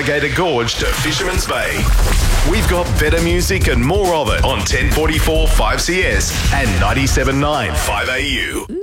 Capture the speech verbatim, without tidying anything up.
Alligator Gorge to Fisherman's Bay. We've got better music and more of it on ten forty-four five C S and ninety-seven point nine five A U.